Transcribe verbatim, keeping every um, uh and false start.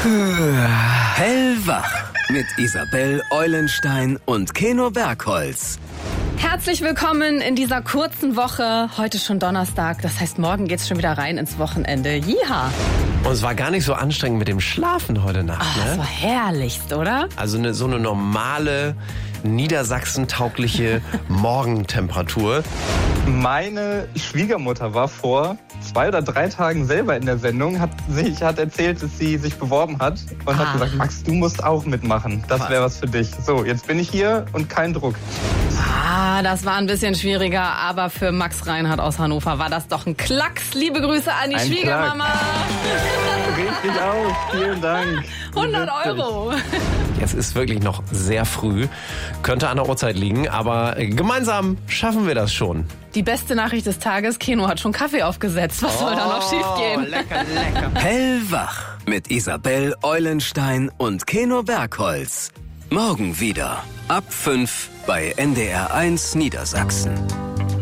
Hellwach mit Isabel Eulenstein und Keno Bergholz. Herzlich willkommen in dieser kurzen Woche. Heute schon Donnerstag, das heißt, morgen geht's schon wieder rein ins Wochenende. Jiha! Und es war gar nicht so anstrengend mit dem Schlafen heute Nacht, Ach, ne? das war herrlichst, oder? Also eine, so eine normale, niedersachsentaugliche Morgentemperatur. Meine Schwiegermutter war vor zwei oder drei Tagen selber in der Sendung, hat sich hat erzählt, dass sie sich beworben hat und Ah. hat gesagt, Max, du musst auch mitmachen. Das wäre was für dich. So, jetzt bin ich hier und kein Druck. Ah, das war ein bisschen schwieriger, aber für Max Reinhardt aus Hannover war das doch ein Klacks. Liebe Grüße an die Ein Schwiegermama. Richtig aus. Vielen Dank. hundert Euro. Es ist wirklich noch sehr früh, könnte an der Uhrzeit liegen, aber gemeinsam schaffen wir das schon. Die beste Nachricht des Tages, Keno hat schon Kaffee aufgesetzt. Was soll da noch schiefgehen? Lecker, lecker. Hellwach mit Isabel Eulenstein und Keno Bergholz. Morgen wieder ab fünf bei N D R eins Niedersachsen.